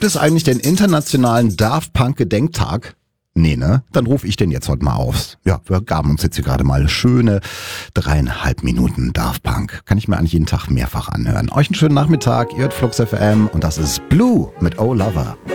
Gibt es eigentlich den internationalen Daft Punk Gedenktag? Nee, ne? Dann rufe ich den jetzt heute mal auf. Ja, wir gaben uns jetzt hier gerade mal schöne 3,5 Minuten Daft Punk. Kann ich mir eigentlich jeden Tag mehrfach anhören. Euch einen schönen Nachmittag. Ihr hört Flux FM und das ist Blue mit Oh Lover.